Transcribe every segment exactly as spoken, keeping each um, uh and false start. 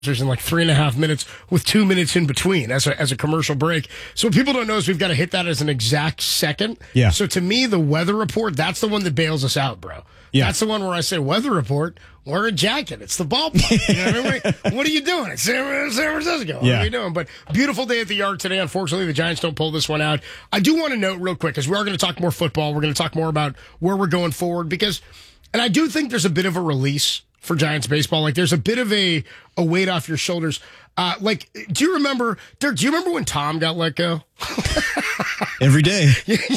in like three and a half minutes with two minutes in between as a, as a commercial break. So what people don't know is we've got to hit that as an exact second. Yeah. So to me, the weather report, that's the one that bails us out, bro. Yeah. That's the one where I say, weather report, wear a jacket. It's the ballpark. You know what I mean? Like, what are you doing? It's San, San Francisco. What yeah. are you doing? But beautiful day at the Yard today. Unfortunately, the Giants don't pull this one out. I do want to note real quick, because we are going to talk more football. We're going to talk more about where we're going forward, because, and I do think there's a bit of a release for Giants baseball. Like, there's a bit of a, a weight off your shoulders. Uh, like, do you remember, Dirk, do you remember when Tom got let go? Every day.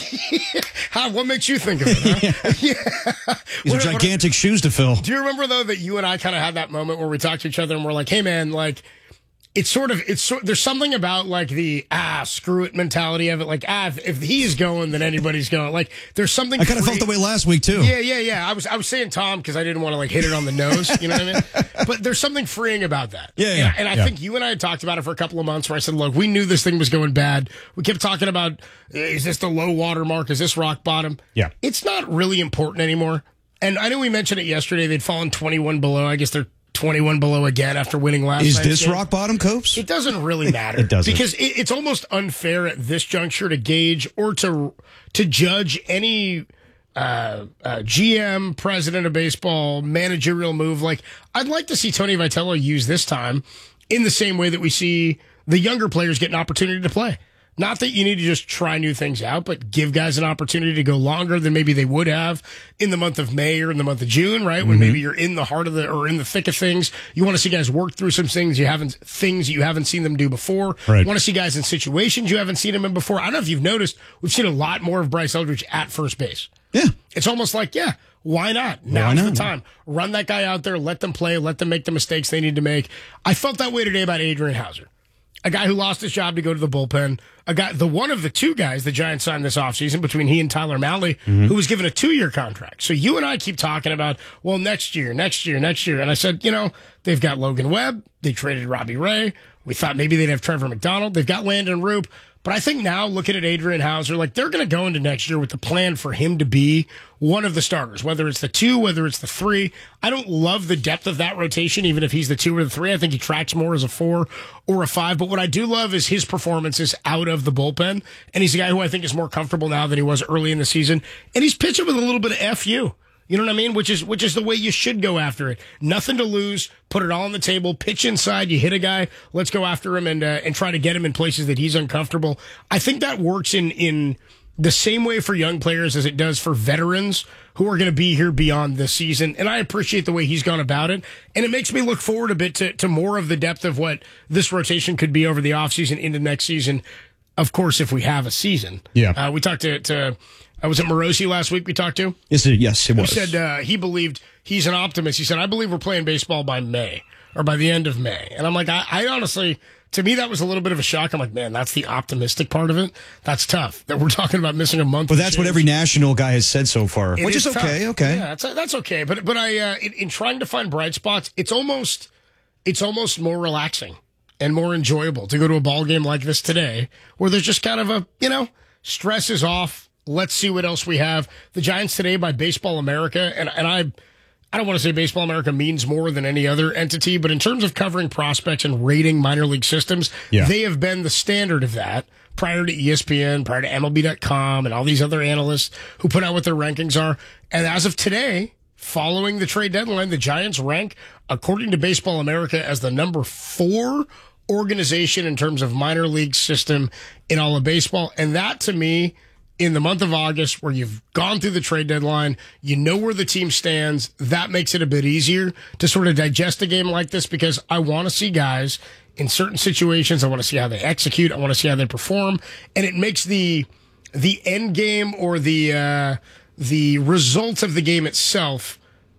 How, what makes you think of it, huh? yeah. These are gigantic what, shoes to fill. Do you remember, though, that you and I kind of had that moment where we talked to each other and we're like, hey, man, like, it's sort of, it's sort, there's something about like the, ah, screw it mentality of it. Like, ah, if, if he's going, then anybody's going. Like, there's something. I kind of felt the way last week, too. Yeah, yeah, yeah. I was, I was saying Tom because I didn't want to like hit it on the nose. You know what I mean? But there's something freeing about that. Yeah, yeah. And, and I yeah. think you and I had talked about it for a couple of months where I said, look, we knew this thing was going bad. We kept talking about, is this the low water mark? Is this rock bottom? Yeah. It's not really important anymore. And I know we mentioned it yesterday. They'd fallen twenty-one below. I guess they're twenty-one below again after winning last night. Is this rock bottom, Copes? It doesn't really matter. It doesn't. Because it, it's almost unfair at this juncture to gauge or to to judge any uh, uh, G M, president of baseball, managerial move. Like, I'd like to see Tony Vitello use this time in the same way that we see the younger players get an opportunity to play. Not that you need to just try new things out, but give guys an opportunity to go longer than maybe they would have in the month of May or in the month of June, right? When mm-hmm. maybe you're in the heart of the, or in the thick of things. You want to see guys work through some things you haven't, things you haven't seen them do before. Right. You want to see guys in situations you haven't seen them in before. I don't know if you've noticed, we've seen a lot more of Bryce Eldridge at first base. Yeah. It's almost like, yeah, why not? Now's the time. Run that guy out there, let them play, let them make the mistakes they need to make. I felt that way today about Adrian Hauser. A guy who lost his job to go to the bullpen. A guy, the one of the two guys the Giants signed this offseason between he and Tyler Mahle, mm-hmm. who was given a two-year contract. So you and I keep talking about, well, next year, next year, next year. And I said, you know, they've got Logan Webb. They traded Robbie Ray. We thought maybe they'd have Trevor McDonald. They've got Landon Roop. But I think now, looking at Adrian Hauser, like, they're going to go into next year with the plan for him to be one of the starters, whether it's the two, whether it's the three. I don't love the depth of that rotation, even if he's the two or the three. I think he tracks more as a four or a five. But what I do love is his performances out of the bullpen. And he's a guy who I think is more comfortable now than he was early in the season. And he's pitching with a little bit of F U. You know what I mean? Which is which is the way you should go after it. Nothing to lose. Put it all on the table. Pitch inside. You hit a guy. Let's go after him and uh, and try to get him in places that he's uncomfortable. I think that works in in the same way for young players as it does for veterans who are going to be here beyond this season. And I appreciate the way he's gone about it. And it makes me look forward a bit to, to more of the depth of what this rotation could be over the offseason into next season. Of course, if we have a season. Yeah. Uh, we talked to... to Uh, was it Morosi last week we talked to? Yes, it, yes, it was. He said uh, he believed, he's an optimist. He said, I believe we're playing baseball by May or by the end of May. And I'm like, I, I honestly, to me, that was a little bit of a shock. I'm like, man, that's the optimistic part of it. That's tough that we're talking about missing a month. But that's what every national guy has said so far, it which is is okay. Tough. Okay. Yeah, that's, that's okay. But, but I, uh, in, in trying to find bright spots, it's almost, it's almost more relaxing and more enjoyable to go to a ball game like this today where there's just kind of a, you know, stress is off. Let's see what else we have. The Giants today by Baseball America, and and I I don't want to say Baseball America means more than any other entity, but in terms of covering prospects and rating minor league systems, yeah. they have been the standard of that prior to E S P N, prior to M L B dot com, and all these other analysts who put out what their rankings are. And as of today, following the trade deadline, the Giants rank, according to Baseball America, as the number four organization in terms of minor league system in all of baseball. And that, to me, in the month of August, where you've gone through the trade deadline, you know where the team stands, that makes it a bit easier to sort of digest a game like this, because I want to see guys in certain situations. I want to see how they execute. I want to see how they perform. And it makes the the end game or the uh, the results of the game itself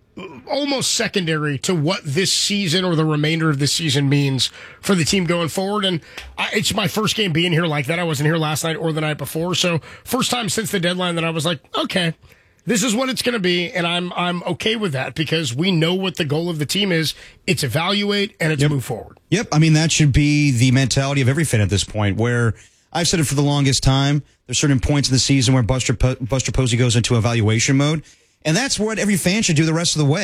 almost secondary to what this season or the remainder of the season means for the team going forward. And I, it's my first game being here like that. I wasn't here last night or the night before. So first time since the deadline that I was like, okay, this is what it's going to be. And I'm, I'm okay with that because we know what the goal of the team is. It's evaluate and it's yep. move forward. Yep. I mean, that should be the mentality of every fan at this point, where I've said it for the longest time. There's certain points in the season where Buster, po- Buster Posey goes into evaluation mode. And that's what every fan should do the rest of the way.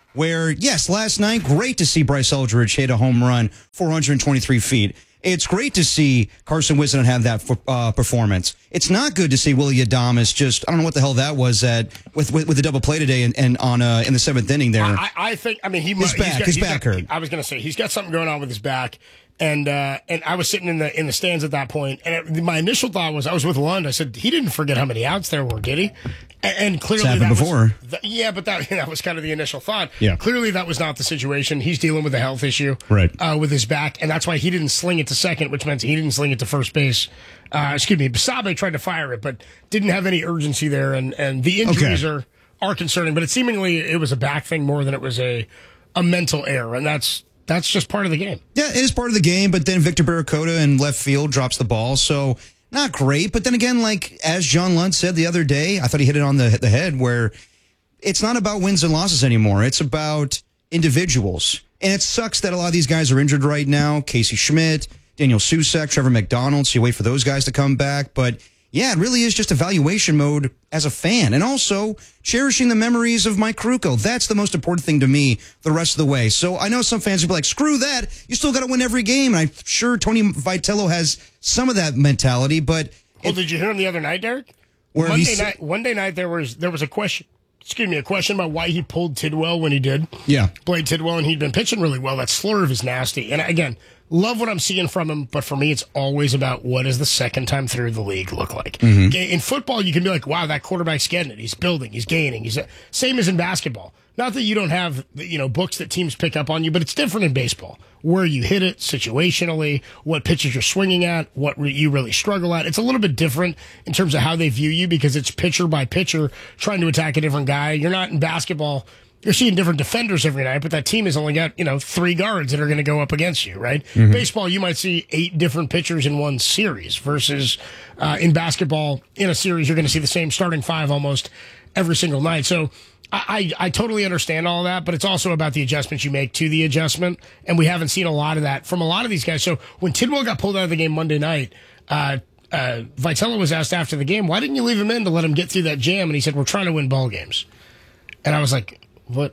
where, yes, last night, great to see Bryce Eldridge hit a home run, four hundred twenty-three feet. It's great to see Carson Wisdom have that uh, performance. It's not good to see Willy Adames just, I don't know what the hell that was at with with, with the double play today and, and on uh, in the seventh inning there. I, I think, I mean, he his back, got, his he's back got, hurt. I was going to say, he's got something going on with his back. And uh, and I was sitting in the in the stands at that point, and it, my initial thought was, I was with Lund. I said, he didn't forget how many outs there were, did he? And, and clearly it's happened that before. was, the, yeah, but that that was kind of the initial thought. Yeah. Clearly that was not the situation. He's dealing with a health issue, right, uh, with his back, and that's why he didn't sling it to second, which meant he didn't sling it to first base. Uh, excuse me, Basabe tried to fire it, but didn't have any urgency there, and, and the injuries okay. are are concerning. But it seemingly it was a back thing more than it was a a mental error, and that's. That's just part of the game. Yeah, it is part of the game, but then Victor Barracuda in left field drops the ball, so not great. But then again, like as John Lund said the other day, I thought he hit it on the, the head, where it's not about wins and losses anymore. It's about individuals. And it sucks that a lot of these guys are injured right now. Casey Schmidt, Daniel Susac, Trevor McDonald, so you wait for those guys to come back. But yeah, it really is just evaluation mode as a fan. And also cherishing the memories of Mike Krukow. That's the most important thing to me the rest of the way. So I know some fans will be like, screw that. You still got to win every game. And I'm sure Tony Vitello has some of that mentality. But well, it, did you hear him the other night, Derek? Where Monday night, Monday night there was there was a question. Excuse me, a question about why he pulled Tidwell when he did. Yeah. Played Tidwell, and he'd been pitching really well. That slurve is nasty. And again, love what I'm seeing from him, but for me, it's always about what does the second time through the league look like. Mm-hmm. In football, you can be like, wow, that quarterback's getting it. He's building. He's gaining. He's a, same as in basketball. Not that you don't have, you know, books that teams pick up on you, but it's different in baseball. Where you hit it situationally, what pitches you're swinging at, what re- you really struggle at. It's a little bit different in terms of how they view you because it's pitcher by pitcher trying to attack a different guy. You're not in basketball. You're seeing different defenders every night, but that team has only got, you know, three guards that are going to go up against you, right? Mm-hmm. Baseball, you might see eight different pitchers in one series versus uh, in basketball, in a series, you're going to see the same starting five almost every single night. So I, I, I totally understand all that, but it's also about the adjustments you make to the adjustment, and we haven't seen a lot of that from a lot of these guys. So when Tidwell got pulled out of the game Monday night, uh, uh, Vitello was asked after the game, why didn't you leave him in to let him get through that jam? And he said, we're trying to win ball games. And I was like, what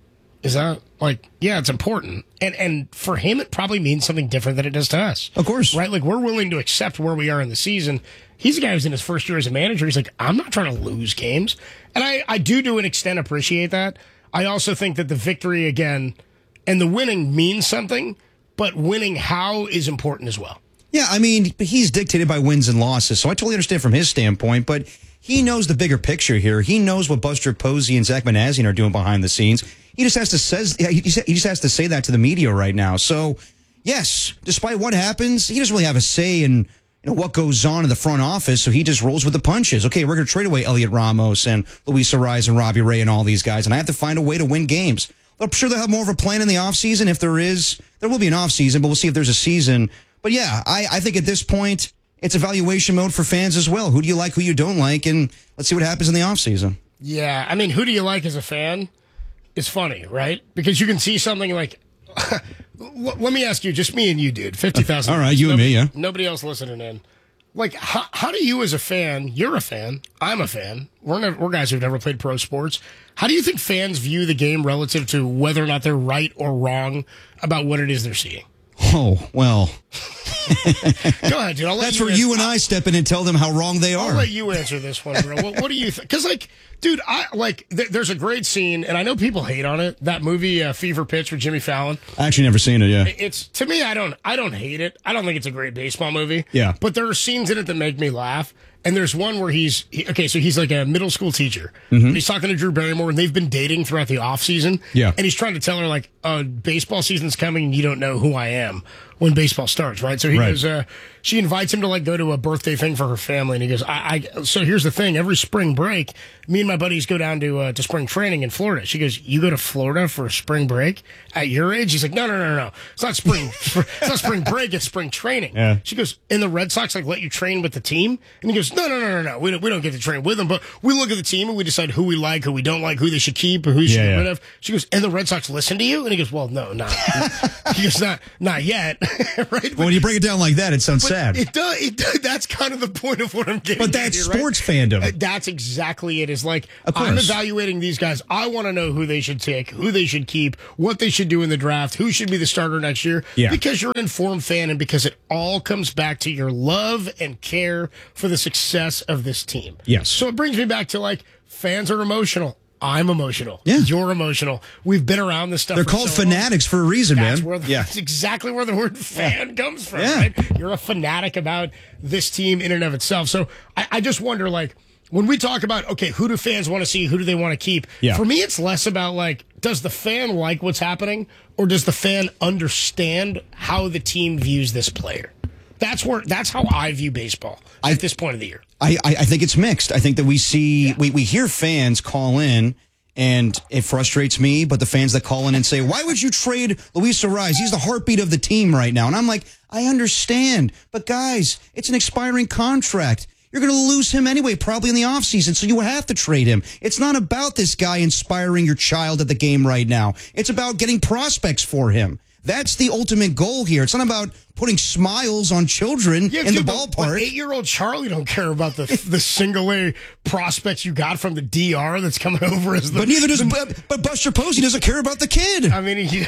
is that? Like, yeah, it's important. And and for him, it probably means something different than it does to us. Of course. Right? Like, we're willing to accept where we are in the season. He's a guy who's in his first year as a manager. He's like, I'm not trying to lose games. And I, I do, to an extent, appreciate that. I also think that the victory, again, and the winning means something, but winning how is important as well. Yeah, I mean, he's dictated by wins and losses, so I totally understand from his standpoint, but he knows the bigger picture here. He knows what Buster Posey and Zach Manassian are doing behind the scenes. He just has to says he just has to say that to the media right now. So, yes, despite what happens, he doesn't really have a say in, you know, what goes on in the front office, so he just rolls with the punches. Okay, we're going to trade away Elliot Ramos and Luis Ariz and Robbie Ray and all these guys, and I have to find a way to win games. I'm sure they'll have more of a plan in the offseason. If there is, there will be an offseason, but we'll see if there's a season. But, yeah, I, I think at this point, it's evaluation mode for fans as well. Who do you like, who you don't like, and let's see what happens in the offseason. Yeah, I mean, who do you like as a fan is funny, right? Because you can see something like, let me ask you, just me and you, dude, fifty thousand. All right, you nobody, and me, yeah. Nobody else listening in. Like, how, how do you as a fan, you're a fan, I'm a fan, we're, never, we're guys who've never played pro sports, how do you think fans view the game relative to whether or not they're right or wrong about what it is they're seeing? Oh, well. Go ahead, dude. I'll let That's you where answer. you and I step in and tell them how wrong they are. I'll let you answer this one, bro. what, what do you think? Because, like, dude, I like. Th- there's a great scene, and I know people hate on it. That movie, uh, Fever Pitch, with Jimmy Fallon. I actually never seen it. Yeah, it's to me. I don't. I don't hate it. I don't think it's a great baseball movie. Yeah, but there are scenes in it that make me laugh. And there's one where he's he, okay. So he's like a middle school teacher. Mm-hmm. And he's talking to Drew Barrymore, and they've been dating throughout the off season. Yeah, and he's trying to tell her like, "Uh, baseball season's coming, and you don't know who I am when baseball starts, right?" So he right. goes. Uh, she invites him to like go to a birthday thing for her family, and he goes, I, I so here's the thing. Every spring break, me and my buddies go down to uh, to spring training in Florida. She goes, you go to Florida for a spring break at your age? He's like, no, no, no, no. It's not spring. It's not spring break. It's spring training. Yeah. She goes, and the Red Sox like let you train with the team? And he goes, no, no, no, no, no. We don't, we don't get to train with them, but we look at the team and we decide who we like, who we don't like, who they should keep, who they should yeah, get yeah. rid of. She goes, and the Red Sox listen to you? And he goes, well, no, not. He goes, not, not yet. right? But, well, when you break it down like that, it sounds but sad. It does. It does. That's kind of the point of what I'm getting. But that's here, sports right? fandom. Uh, That's exactly it. Is like Of I'm course. evaluating these guys. I want to know who they should take, who they should keep, what they should do in the draft, who should be the starter next year. Yeah. Because you're an informed fan, and because it all comes back to your love and care for the success of this team. Yes. So it brings me back to like fans are emotional. I'm emotional. Yeah. You're emotional. We've been around this stuff. They're for called so long. fanatics for a reason, That's man. where the, yeah. That's exactly where the word fan comes from, Yeah. right? You're a fanatic about this team in and of itself. So I, I just wonder, like, when we talk about, okay, who do fans want to see? Who do they want to keep? Yeah. For me, it's less about, like, does the fan like what's happening, or does the fan understand how the team views this player? That's where. That's how I view baseball at I, this point of the year. I, I I think it's mixed. I think that we see, Yeah. we, we hear fans call in, and it frustrates me, but the fans that call in and say, why would you trade Luis Arraez? He's the heartbeat of the team right now. And I'm like, I understand. But guys, it's an expiring contract. You're going to lose him anyway, probably in the offseason, so you have to trade him. It's not about this guy inspiring your child at the game right now. It's about getting prospects for him. That's the ultimate goal here. It's not about putting smiles on children Yeah, in dude, the but- ballpark. But eight-year-old Charlie don't care about the the single A prospects you got from the D R that's coming over as the. But neither does. But, but Buster Posey doesn't care about the kid. I mean, he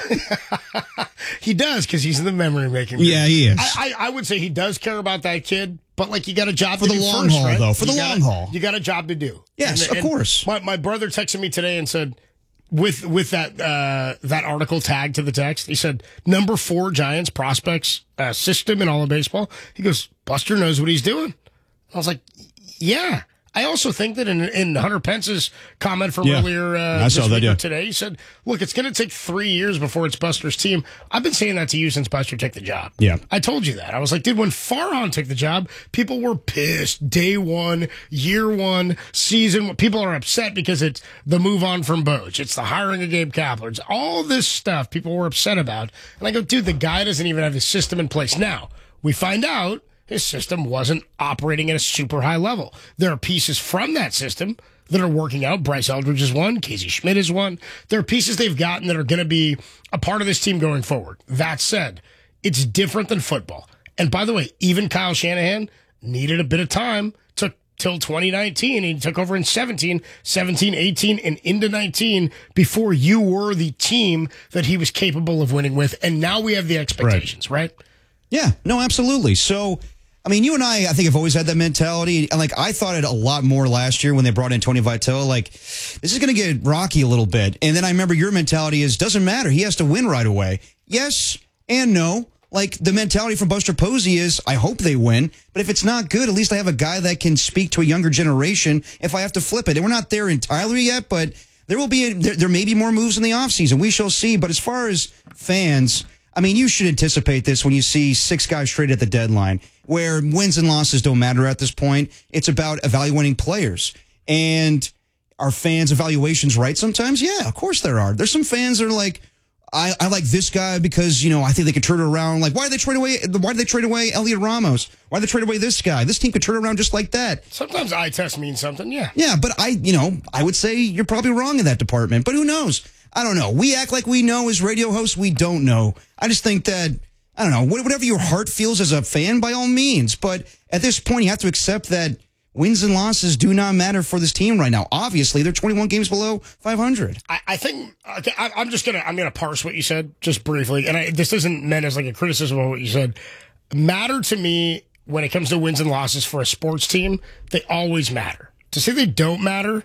he does because he's in the memory making. Yeah, he is. I, I I would say he does care about that kid, but like you got a job For to the do long first, haul, right? though. For You the got long a- haul. you got a job to do. Yes, And- of and course. My my brother texted me today and said, with with that uh, that article tagged to the text, he said number four Giants prospects uh, system in all of baseball. He goes, Buster knows what he's doing. I was like, yeah. I also think that in, in Hunter Pence's comment from Yeah. earlier uh, I this saw that, week or yeah. today, he said, look, it's going to take three years before it's Buster's team. I've been saying that to you since Buster took the job. Yeah. I told you that. I was like, dude, when Farhan took the job, people were pissed. Day one, year one, season. People are upset because it's the move on from Boch. It's the hiring of Gabe Kapler. It's all this stuff people were upset about. And I go, dude, the guy doesn't even have his system in place. Now, we find out his system wasn't operating at a super high level. There are pieces from that system that are working out. Bryce Eldridge is one. Casey Schmidt is one. There are pieces they've gotten that are going to be a part of this team going forward. That said, it's different than football. And by the way, even Kyle Shanahan needed a bit of time. Took till twenty nineteen. He took over in seventeen, seventeen, eighteen, and into nineteen before you were the team that he was capable of winning with. And now we have the expectations, right? Yeah, no, absolutely. So, I mean, you and I, I think, have always had that mentality. And, like, I thought it a lot more last year when they brought in Tony Vitello. Like, this is going to get rocky a little bit. And then I remember your mentality is, doesn't matter. He has to win right away. Yes and no. Like, the mentality from Buster Posey is, I hope they win. But if it's not good, at least I have a guy that can speak to a younger generation if I have to flip it. And we're not there entirely yet, but there will be, a, there, there may be more moves in the offseason. We shall see. But as far as fans, I mean, you should anticipate this when you see six guys traded at the deadline, where wins and losses don't matter at this point. It's about evaluating players. And are fans' evaluations right sometimes? Yeah, of course there are. There's some fans that are like, I, I like this guy because, you know, I think they could turn it around. Like, why did they trade away? Why did they trade away Elliot Ramos? Why did they trade away this guy? This team could turn it around just like that. Sometimes eye test means something, yeah. Yeah, but I, you know, I would say you're probably wrong in that department. But who knows? I don't know. We act like we know as radio hosts. We don't know. I just think that, I don't know, whatever your heart feels as a fan, by all means. But at this point, you have to accept that wins and losses do not matter for this team right now. Obviously, they're twenty-one games below five hundred. I, I think okay, I, I'm just gonna I'm gonna parse what you said just briefly, and I, this isn't meant as like a criticism of what you said. Matter to me when it comes to wins and losses for a sports team, they always matter. To say they don't matter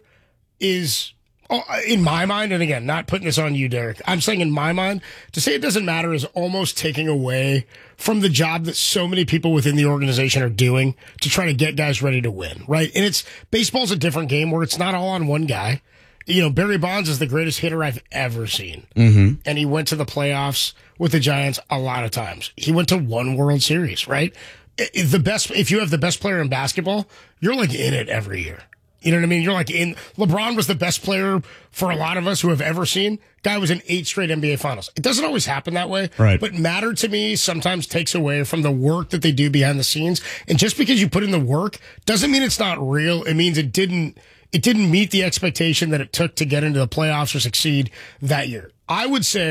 is, in my mind, and again, not putting this on you, Derek, I'm saying in my mind, to say it doesn't matter is almost taking away from the job that so many people within the organization are doing to try to get guys ready to win, right? And it's, baseball's a different game where it's not all on one guy. You know, Barry Bonds is the greatest hitter I've ever seen. Mm-hmm. And he went to the playoffs with the Giants a lot of times. He went to one World Series, right? The best, if you have the best player in basketball, you're like in it every year. You know what I mean? You're like in, LeBron was the best player for a lot of us who have ever seen. Guy was in eight straight N B A finals. It doesn't always happen that way. Right. But matter to me sometimes takes away from the work that they do behind the scenes. And just because you put in the work doesn't mean it's not real. It means it didn't, it didn't meet the expectation that it took to get into the playoffs or succeed that year. I would say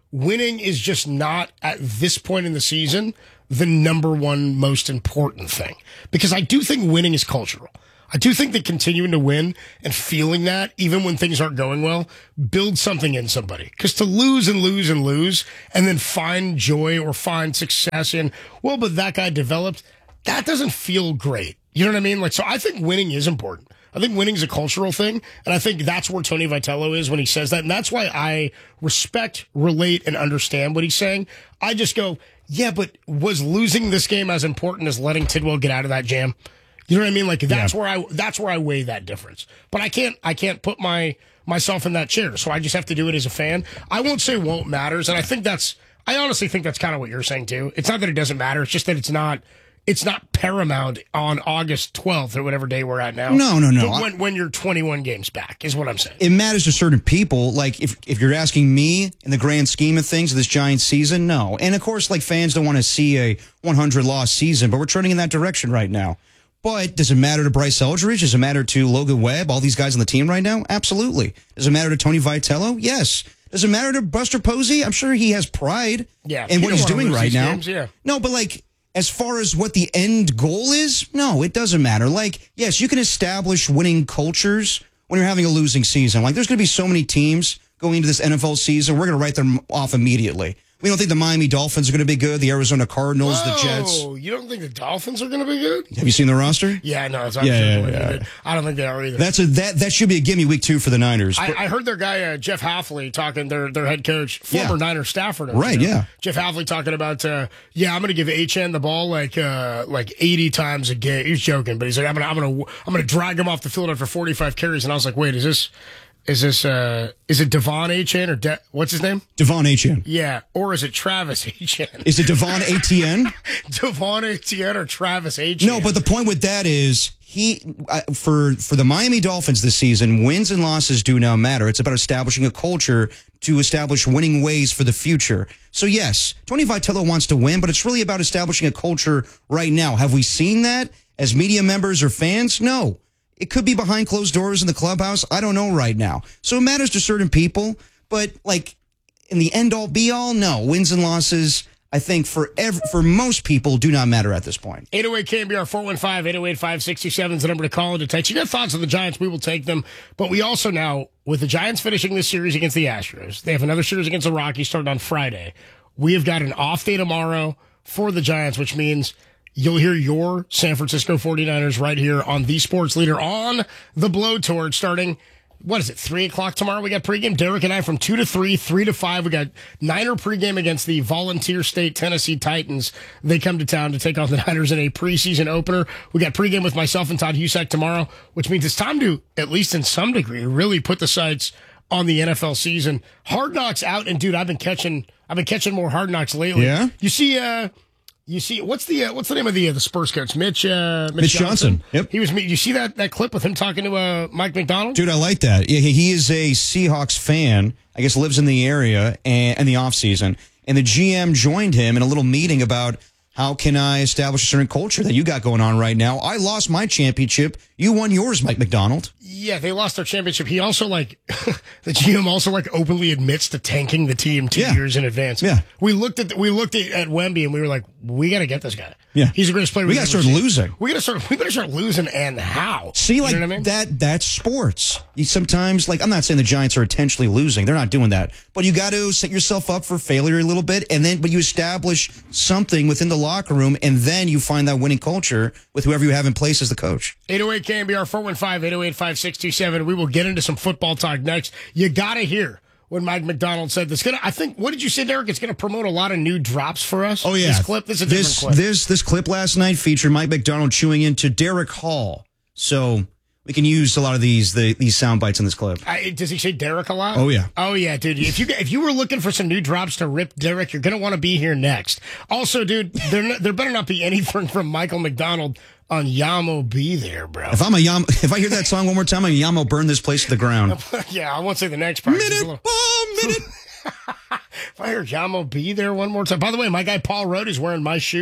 winning is just not, at this point in the season, the number one most important thing. Because I do think winning is cultural. I do think that continuing to win and feeling that, even when things aren't going well, builds something in somebody. Because to lose and lose and lose, and then find joy or find success in, well, but that guy developed, that doesn't feel great. You know what I mean? Like, so I think winning is important. I think winning is a cultural thing, and I think that's where Tony Vitello is when he says that, and that's why I respect, relate, and understand what he's saying. I just go, yeah, but was losing this game as important as letting Tidwell get out of that jam? You know what I mean? Like that's yeah. where I that's where I weigh that difference. But I can't I can't put my myself in that chair, so I just have to do it as a fan. I won't say won't matters, and I think that's I honestly think that's kind of what you're saying too. It's not that it doesn't matter; it's just that it's not. It's not paramount on August twelfth or whatever day we're at now. No, no, no. But when, when you're twenty-one games back is what I'm saying. It matters to certain people. Like, if, if you're asking me in the grand scheme of things of this Giants season, no. And, of course, like, fans don't want to see a one hundred loss season, but we're turning in that direction right now. But does it matter to Bryce Eldridge? Does it matter to Logan Webb, all these guys on the team right now? Absolutely. Does it matter to Tony Vitello? Yes. Does it matter to Buster Posey? I'm sure he has pride yeah, in what he's doing right now. Games, yeah. No, but, like... As far as what the end goal is, no, it doesn't matter. Like, yes, you can establish winning cultures when you're having a losing season. Like, there's going to be so many teams going into this N F L season, we're going to write them off immediately. We don't think the Miami Dolphins are going to be good, the Arizona Cardinals, Whoa, the Jets. You don't think the Dolphins are going to be good? Have you seen the roster? Yeah, no, it's yeah, yeah, yeah. I don't think they are either. That's a that that should be a gimme week two for the Niners. I, I heard their guy uh, Jeff Hafley talking, their their head coach, former yeah. Niner staffer, right? You know? Yeah, Jeff Hafley talking about, uh, yeah, I'm going to give Achane the ball like uh, like eighty times a game. He's joking, but he's like, I'm going to I'm going to I'm going to drag him off the field after forty-five carries, and I was like, wait, is this? Is this, uh, is it Devon Achane or De- what's his name? Devon Achane. Yeah. Or is it Travis Achane? Is it Devon Etienne? Devon Etienne or Travis Achane? No, but the point with that is he, uh, for, for the Miami Dolphins this season, wins and losses do now matter. It's about establishing a culture to establish winning ways for the future. So yes, Tony Vitello wants to win, but it's really about establishing a culture right now. Have we seen that as media members or fans? No. It could be behind closed doors in the clubhouse. I don't know right now. So it matters to certain people, but like in the end all be all, no. Wins and losses, I think for ev- for most people, do not matter at this point. eight oh eight K B R four one five, eight oh eight, five six seven is the number to call and to text. You got thoughts on the Giants, we will take them. But we also now, with the Giants finishing this series against the Astros, they have another series against the Rockies starting on Friday. We have got an off day tomorrow for the Giants, which means you'll hear your San Francisco forty-niners right here on the Sports Leader on the Blowtorch starting, what is it, three o'clock tomorrow? We got pregame. Derek and I from two to three, three to five. We got Niner pregame against the Volunteer State Tennessee Titans. They come to town to take on the Niners in a preseason opener. We got pregame with myself and Todd Husak tomorrow, which means it's time to, at least in some degree, really put the sights on the N F L season. Hard Knocks out, and dude, I've been catching, I've been catching more Hard Knocks lately. Yeah? You see, uh, You see, what's the uh, what's the name of the uh, the Spurs coach? Mitch uh, Mitch, Mitch Johnson. Johnson. Yep. He was. You see that, that clip with him talking to uh, Mike McDonald? Dude, I like that. Yeah, he is a Seahawks fan. I guess lives in the area and in the off season. And the G M joined him in a little meeting about how can I establish a certain culture that you got going on right now. I lost my championship. You won yours, Mike McDonald. Yeah, they lost their championship. He also, like, the G M also, like, openly admits to tanking the team two yeah. years in advance. Yeah. We looked at, the, we looked at, at Wemby and we were like, we got to get this guy. Yeah. He's the greatest player we we've got to ever start seen. losing. We got to start, we better start losing, and how? See, like, you know what I mean? that, that's sports. You sometimes, like, I'm not saying the Giants are intentionally losing. They're not doing that. But you got to set yourself up for failure a little bit, and then, but you establish something within the locker room, and then you find that winning culture with whoever you have in place as the coach. eight oh eight K B R four one five, eight oh eight, five six two seven. We will get into some football talk next. You got to hear when Mike McDonald said this. Gonna, I think, what did you say, Derek? It's going to promote a lot of new drops for us. Oh, yeah. This clip, this is a different this, clip. This, this clip last night featured Mike McDonald chewing into Derek Hall. So we can use a lot of these the, these sound bites in this clip. I, does he say Derek a lot? Oh, yeah. Oh, yeah, dude. If you if you were looking for some new drops to rip Derek, you're going to want to be here next. Also, dude, there, not, there better not be anything from Michael McDonald on Yamo Be There, bro. If I'm a Yamo, if I hear that song one more time, I'm a Yamo burn this place to the ground. Yeah, I won't say the next part. Minute, little... oh, minute. If I hear Yamo Be There one more time. By the way, my guy Paul Road is wearing my shoes.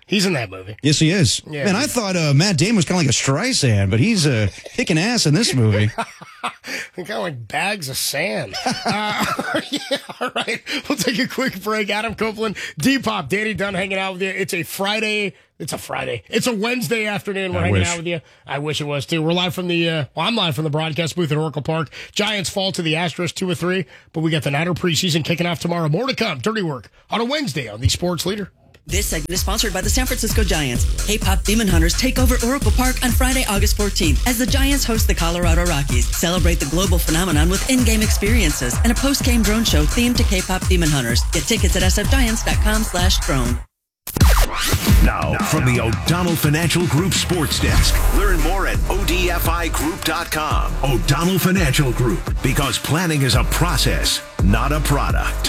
He's in that movie. Yes, he is. Yeah. Man, I thought uh, Matt Damon was kind of like a Streisand, but he's uh, kicking ass in this movie. Kind of like bags of sand. uh, yeah, all right. We'll take a quick break. Adam Copeland, D-Pop, Danny Dunn hanging out with you. It's a Friday. It's a Friday. It's a Wednesday afternoon. We're I hanging wish. out with you. I wish it was, too. We're live from the, uh, well, I'm live from the broadcast booth at Oracle Park. Giants fall to the Astros two or three, but we got the Niner preseason kicking off tomorrow. More to come. Dirty Work on a Wednesday on the Sports Leader. This segment is sponsored by the San Francisco Giants. K-pop Demon Hunters take over Oracle Park on Friday, August fourteenth, as the Giants host the Colorado Rockies. Celebrate the global phenomenon with in-game experiences and a post-game drone show themed to K-pop Demon Hunters. Get tickets at sfgiants.com slash drone. Now, from the O'Donnell Financial Group Sports Desk. Learn more at O D F I group dot com. O'Donnell Financial Group, because planning is a process, not a product.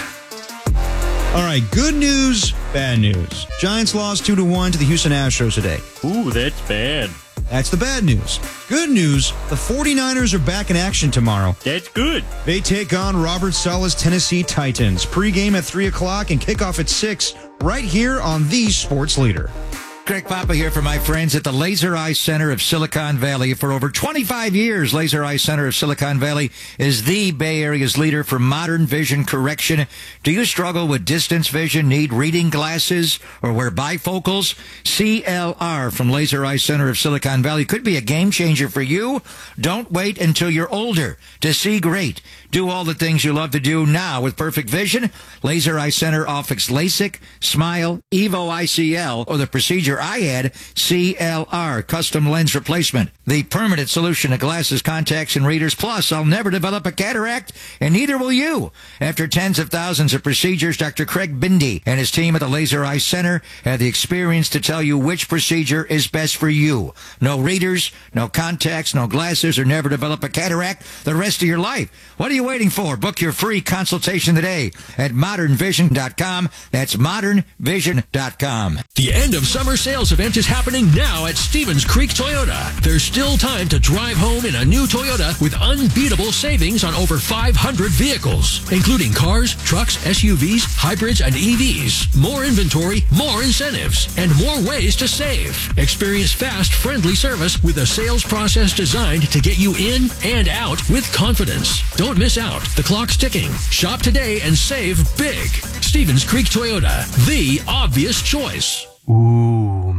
All right, good news, bad news. Giants lost two to one to the Houston Astros today. Ooh, that's bad. That's the bad news. Good news, the 49ers are back in action tomorrow. That's good. They take on Robert Saleh's Tennessee Titans. Pre-game at three o'clock and kickoff at six, right here on the Sports Leader. Greg Papa here for my friends at the Laser Eye Center of Silicon Valley. For over twenty-five years, Laser Eye Center of Silicon Valley is the Bay Area's leader for modern vision correction. Do you struggle with distance vision, need reading glasses, or wear bifocals? C L R from Laser Eye Center of Silicon Valley could be a game changer for you. Don't wait until you're older to see great. Do all the things you love to do now with perfect vision. Laser Eye Center offers LASIK, Smile, Evo I C L, or the procedure I had, C L R, custom lens replacement. The permanent solution to glasses, contacts, and readers. Plus, I'll never develop a cataract, and neither will you. After tens of thousands of procedures, Doctor Craig Bindi and his team at the Laser Eye Center have the experience to tell you which procedure is best for you. No readers, no contacts, no glasses, or never develop a cataract the rest of your life. What are you waiting for? Book your free consultation today at modern vision dot com. That's modern vision dot com. The end of summer sales event is happening now at Stevens Creek Toyota. There's still time to drive home in a new Toyota with unbeatable savings on over five hundred vehicles, including cars, trucks, S U Vs, hybrids, and E Vs. More inventory, more incentives, and more ways to save. Experience fast, friendly service with a sales process designed to get you in and out with confidence. Don't miss out. The clock's ticking. Shop today and save big. Stevens Creek Toyota, the obvious choice. Ooh,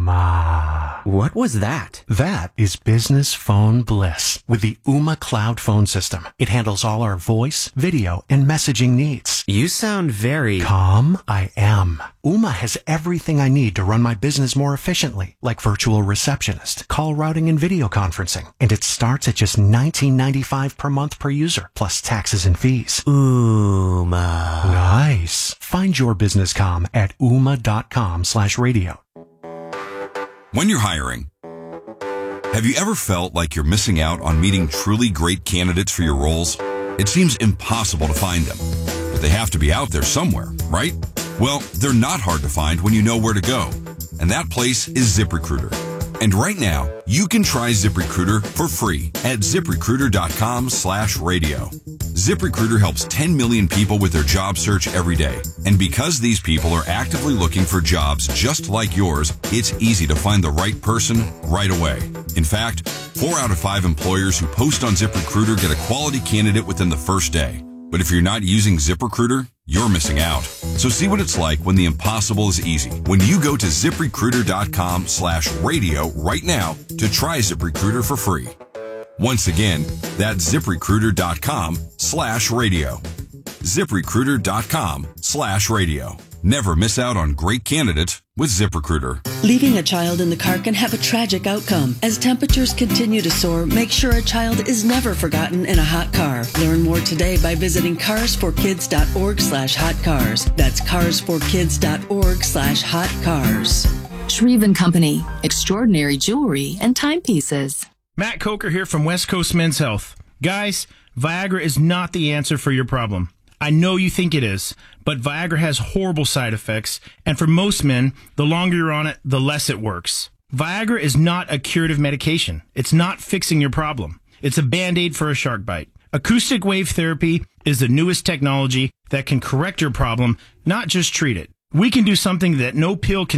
ma. What was that? That is business phone bliss with the Ooma Cloud Phone System. It handles all our voice, video, and messaging needs. You sound very... Calm, I am. Ooma has everything I need to run my business more efficiently, like virtual receptionist, call routing, and video conferencing. And it starts at just nineteen ninety-five per month per user, plus taxes and fees. Ooma. Nice. Find your business calm at ooma.com slash radio. When you're hiring, have you ever felt like you're missing out on meeting truly great candidates for your roles? It seems impossible to find them, but they have to be out there somewhere, right? Well, they're not hard to find when you know where to go, and that place is ZipRecruiter. And right now, you can try ZipRecruiter for free at ZipRecruiter.com slash radio. ZipRecruiter helps ten million people with their job search every day. And because these people are actively looking for jobs just like yours, it's easy to find the right person right away. In fact, four out of five employers who post on ZipRecruiter get a quality candidate within the first day. But if you're not using ZipRecruiter, you're missing out. So see what it's like when the impossible is easy. When you go to ZipRecruiter.com slash radio right now to try ZipRecruiter for free. Once again, that's ZipRecruiter.com slash radio. ZipRecruiter.com slash radio. Never miss out on great candidates with ZipRecruiter. Leaving a child in the car can have a tragic outcome. As temperatures continue to soar, make sure a child is never forgotten in a hot car. Learn more today by visiting carsforkids.org slash hot cars. That's carsforkids.org slash hot cars. Shreve and Company, extraordinary jewelry and timepieces. Matt Coker here from West Coast Men's Health. Guys, Viagra is not the answer for your problem. I know you think it is, but Viagra has horrible side effects, and for most men, the longer you're on it, the less it works. Viagra is not a curative medication. It's not fixing your problem. It's a Band-Aid for a shark bite. Acoustic wave therapy is the newest technology that can correct your problem, not just treat it. We can do something that no pill can do.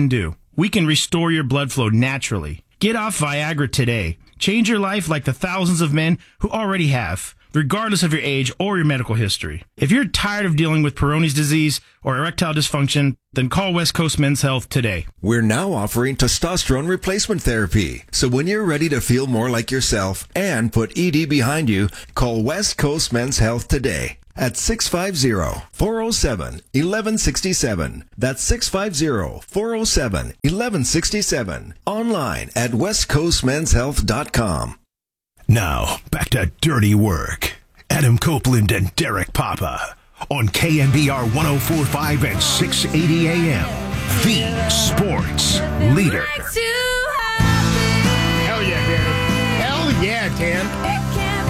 we can restore your blood flow naturally. Get off Viagra today. Change your life like the thousands of men who already have, regardless of your age or your medical history. If you're tired of dealing with Peyronie's disease or erectile dysfunction, then call West Coast Men's Health today. We're now offering testosterone replacement therapy. So when you're ready to feel more like yourself and put E D behind you, call West Coast Men's Health today at six five zero, four oh seven, one one six seven. That's six five zero, four oh seven, one one six seven. Online at west coast men's health dot com. Now, back to Dirty Work. Adam Copeland and Derek Papa on K N B R one oh four point five and six eighty A M. The Sports Leader. Hell yeah, Dan. Hell yeah, Dan.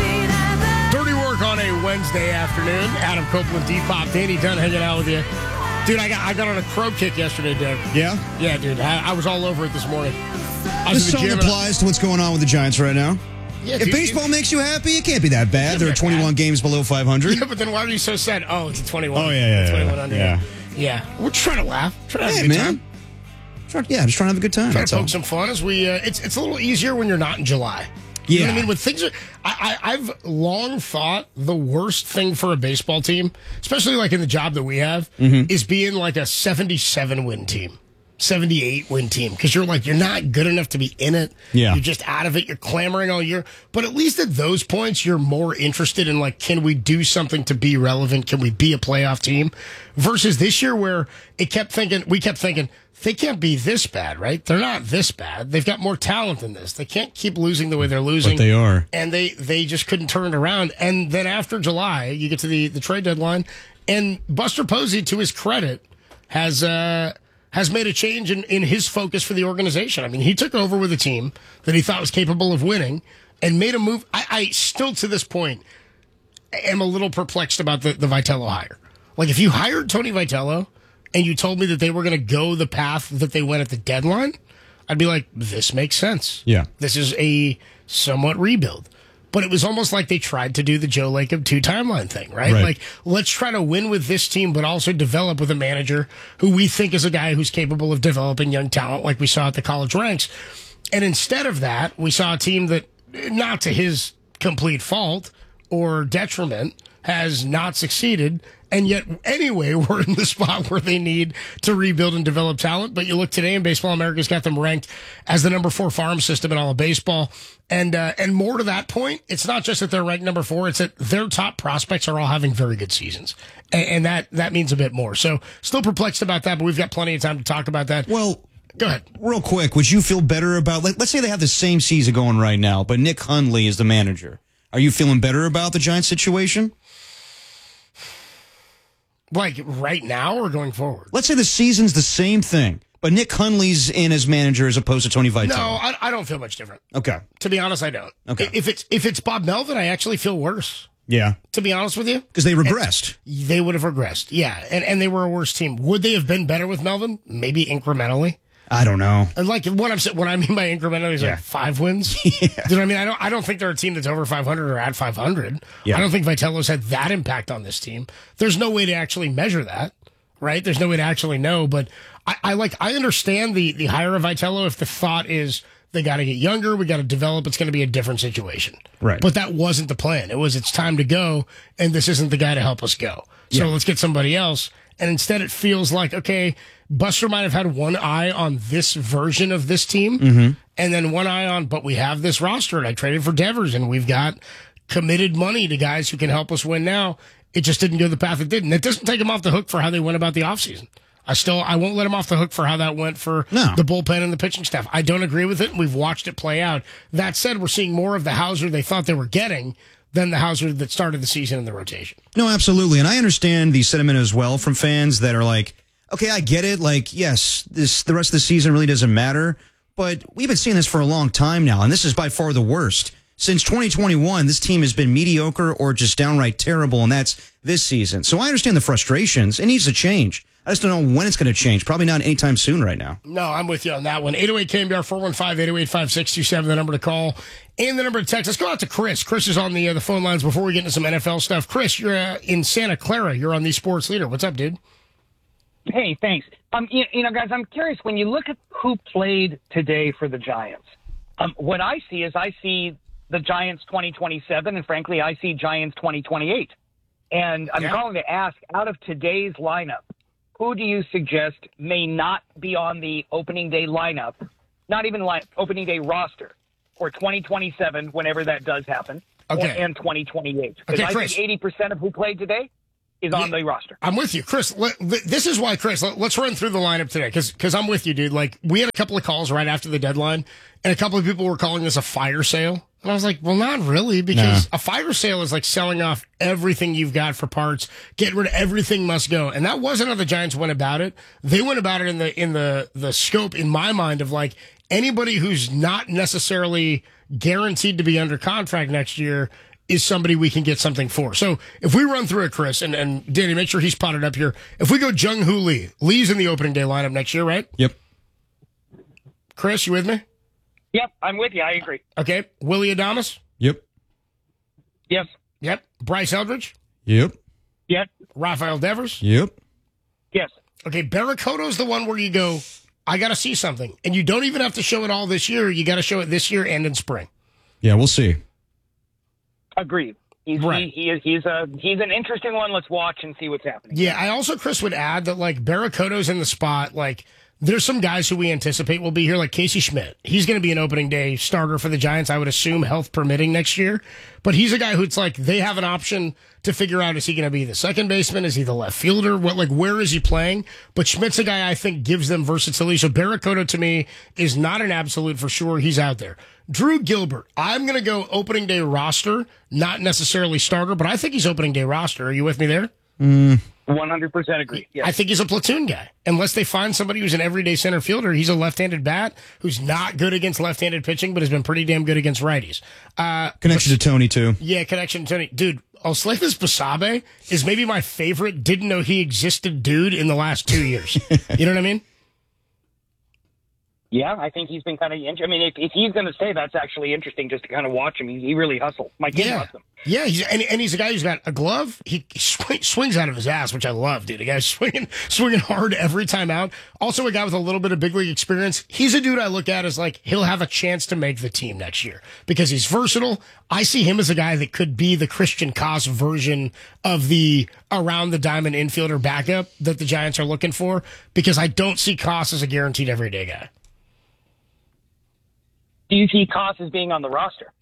Dirty Work on a Wednesday afternoon. Adam Copeland, D-Pop, Danny Dunn hanging out with you. Dude, I got I got on a crow kick yesterday, Derek. Yeah? Yeah, dude. I, I was all over it this morning. I was This in the song gym applies to what's going on with the Giants right now. Yeah, if dude, baseball it- makes you happy, it can't be that bad. There are that twenty-one games below five hundred. Yeah, but then why are you so sad? Oh, it's a twenty-one. Oh, yeah, yeah, yeah, twenty-one under. yeah. Yeah. We're trying to laugh. Trying to have Hey, a good man. time. Try- Yeah, just trying to have a good time. Trying That's to all. poke some fun as we. Uh, it's it's a little easier when you're not in July. You know what I Yeah. mean? When things are, I, I, I've long thought the worst thing for a baseball team, especially like in the job that we have, Mm-hmm. is being like a seventy-seven win team, seventy-eight win team. Because you're like, you're not good enough to be in it. Yeah. You're just out of it. You're clamoring all year. But at least at those points, you're more interested in like, can we do something to be relevant? Can we be a playoff team? Versus this year where it kept thinking, we kept thinking, they can't be this bad, right? They're not this bad. They've got more talent than this. They can't keep losing the way they're losing. But they are. And they, they just couldn't turn it around. And then after July, you get to the, the trade deadline, and Buster Posey, to his credit, has uh, has made a change in, in his focus for the organization. I mean, he took over with a team that he thought was capable of winning and made a move. I, I still, to this point, am a little perplexed about the, the Vitello hire. Like, if you hired Tony Vitello and you told me that they were going to go the path that they went at the deadline, I'd be like, this makes sense. Yeah. This is a somewhat rebuild. But it was almost like they tried to do the Joe Lacob two timeline thing, right? Right. Like, let's try to win with this team, but also develop with a manager who we think is a guy who's capable of developing young talent like we saw at the college ranks. And instead of that, we saw a team that, not to his complete fault or detriment, has not succeeded. And yet, anyway, we're in the spot where they need to rebuild and develop talent. But you look today, and Baseball America's got them ranked as the number four farm system in all of baseball. And uh, and more to that point, it's not just that they're ranked number four; it's that their top prospects are all having very good seasons, and, and that that means a bit more. So, still perplexed about that, but we've got plenty of time to talk about that. Well, go ahead. Real quick, would you feel better about, let, let's say they have the same season going right now, but Nick Hundley is the manager. Are you feeling better about the Giants situation? Like right now or going forward? Let's say the season's the same thing, but Nick Hundley's in as manager as opposed to Tony Vitello. No, I, I don't feel much different. Okay. To be honest, I don't. Okay. If it's if it's Bob Melvin, I actually feel worse. Yeah. To be honest with you, because they regressed. And they would have regressed. Yeah, and and they were a worse team. Would they have been better with Melvin? Maybe incrementally. I don't know. And like what I'm saying, what I mean by incrementally is Yeah. like five wins. Yeah. Do you know what I mean? I don't. I don't think they're a team that's over five hundred or at five hundred. Yeah. I don't think Vitello's had that impact on this team. There's no way to actually measure that, right? There's no way to actually know. But I, I like. I understand the the hire of Vitello if the thought is they got to get younger, we got to develop. It's going to be a different situation, Right. But that wasn't the plan. It was it's time to go, and this isn't the guy to help us go. So Yeah. let's get somebody else. And instead, it feels like, okay, Buster might have had one eye on this version of this team, Mm-hmm. and then one eye on, but we have this roster, and I traded for Devers, and we've got committed money to guys who can help us win now. It just didn't go the path it did. And it doesn't take them off the hook for how they went about the offseason. I still, I won't let them off the hook for how that went for No. the bullpen and the pitching staff. I don't agree with it, and we've watched it play out. That said, we're seeing more of the Hauser they thought they were getting than the Hauser that started the season in the rotation. No, absolutely. And I understand the sentiment as well from fans that are like, okay, I get it. Like, yes, this the rest of the season really doesn't matter. But we've been seeing this for a long time now, and this is by far the worst. Since twenty twenty-one, this team has been mediocre or just downright terrible, and that's this season. So I understand the frustrations. It needs to change. I just don't know when it's going to change. Probably not anytime soon right now. No, I'm with you on that one. eight oh eight K M B R, four one five, eight oh eight, five six two seven, the number to call, and the number to text. Let's go out to Chris. Chris is on the uh, the phone lines before we get into some N F L stuff. Chris, you're uh, in Santa Clara. You're on the Sports Leader. What's up, dude? Hey, thanks. Um, you, you know, guys, I'm curious. When you look at who played today for the Giants, um, what I see is I see the Giants twenty twenty-seven, and frankly, I see Giants twenty twenty-eight. And I'm Yeah. calling to ask, out of today's lineup, who do you suggest may not be on the opening day lineup, not even line, opening day roster, for twenty twenty-seven, whenever that does happen, Okay. or, and twenty twenty-eight? Because Okay, I Chris. think eighty percent of who played today is on the roster. I'm with you, Chris. Let, th- this is why, Chris. Let, let's run through the lineup today, because because I'm with you, dude. Like, we had a couple of calls right after the deadline, and a couple of people were calling this a fire sale, and I was like, well, not really, because a fire sale is like selling off everything you've got for parts, getting rid of everything must go, and that wasn't how the Giants went about it. They went about it in the in the the scope, in my mind, of like anybody who's not necessarily guaranteed to be under contract next year is somebody we can get something for. So if we run through it, Chris, and, and Danny, make sure he's potted up here. If we go Jung Hoo Lee, Lee's in the opening day lineup next year, right? Yep. Chris, you with me? Yep, I'm with you. I agree. Okay. Willie Adames? Yep. Yes. Yep. Bryce Eldridge? Yep. Yes. Rafael Devers? Yep. Yes. Okay, Barracoto's the one where you go, I got to see something. And you don't even have to show it all this year. You got to show it this year and in spring. Yeah, we'll see. Agreed. He's, Right. he, he is, he's, a, he's an interesting one. Let's watch and see what's happening. Yeah, I also, Chris, would add that, like, Barracoto's in the spot. Like, there's some guys who we anticipate will be here, like Casey Schmidt. He's going to be an opening day starter for the Giants, I would assume, health permitting, next year. But he's a guy who it's like they have an option to figure out, is he going to be the second baseman? Is he the left fielder? What, like, where is he playing? But Schmidt's a guy I think gives them versatility. So Barracoto, to me, is not an absolute for sure. He's out there. Drew Gilbert, I'm going to go opening day roster, not necessarily starter, but I think he's opening day roster. Are you with me there? Mm. one hundred percent agree. Yes. I think he's a platoon guy. Unless they find somebody who's an everyday center fielder, he's a left-handed bat who's not good against left-handed pitching, but has been pretty damn good against righties. Uh, Connection to Tony, too. yeah, connection to Tony. Dude, Oslevis Basabe is maybe my favorite didn't know he existed dude in the last two years. You know what I mean? Yeah, I think he's been kind of. I mean, if, if he's going to stay, that's actually interesting just to kind of watch him. He, he really hustles. My kid Yeah. loves him. Yeah, he's, and, and he's a guy who's got a glove. He swing, swings out of his ass, which I love, dude. A guy swinging, swinging hard every time out. Also, a guy with a little bit of big league experience. He's a dude I look at as like he'll have a chance to make the team next year because he's versatile. I see him as a guy that could be the Christian Koss version of the around the diamond infielder backup that the Giants are looking for, because I don't see Koss as a guaranteed everyday guy. Do you see Koss as being on the roster?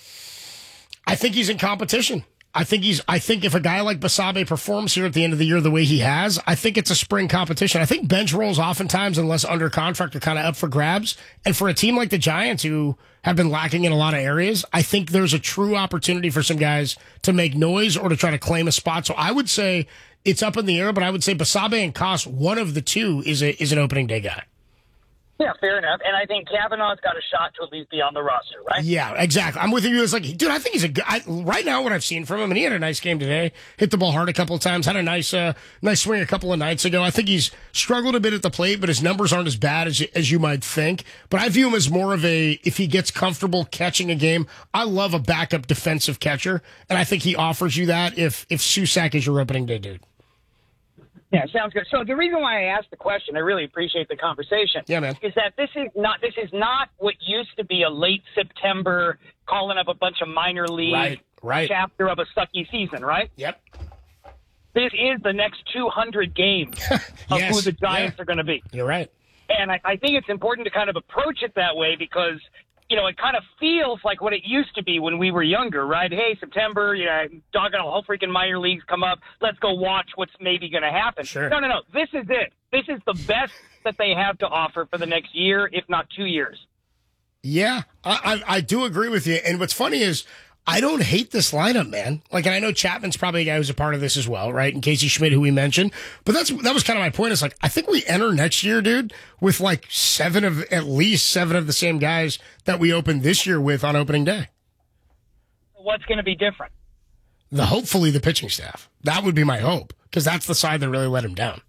I think he's in competition. I think he's. I think if a guy like Basabe performs here at the end of the year the way he has, I think it's a spring competition. I think bench roles oftentimes, unless under contract, are kind of up for grabs. And for a team like the Giants, who have been lacking in a lot of areas, I think there's a true opportunity for some guys to make noise or to try to claim a spot. So I would say it's up in the air, but I would say Basabe and Koss, one of the two, is a is an opening day guy. Yeah, fair enough. And I think Kavanaugh's got a shot to at least be on the roster, right? Yeah, exactly. I'm with you. It's like, dude, I think he's a good. I, right now, what I've seen from him, and he had a nice game today. Hit the ball hard a couple of times. Had a nice, uh, nice swing a couple of nights ago. I think he's struggled a bit at the plate, but his numbers aren't as bad as as you might think. But I view him as more of a, if he gets comfortable catching a game, I love a backup defensive catcher, and I think he offers you that if if Susac is your opening day dude. Yeah, sounds good. So the reason why I asked the question, I really appreciate the conversation. Yeah, man. Is that this is not this is not what used to be a late September calling up a bunch of minor league Right, right. chapter of a sucky season, right? Yep. This is the next two hundred games of Yes, who the Giants yeah. are going to be. You're right. And I, I think it's important to kind of approach it that way because, you know, it kind of feels like what it used to be when we were younger, right? Hey, September, you know, doggone whole freaking minor leagues come up. Let's go watch what's maybe going to happen. Sure. No, no, no. This is it. This is the best that they have to offer for the next year, if not two years. Yeah, I, I I do agree with you. And what's funny is I don't hate this lineup, man. Like, and I know Chapman's probably a guy who's a part of this as well, right? And Casey Schmidt, who we mentioned. But that's that was kind of my point. It's like, I think we enter next year, dude, with like seven of, at least seven of the same guys that we opened this year with on opening day. What's going to be different? The hopefully the pitching staff. That would be my hope, because that's the side that really let him down.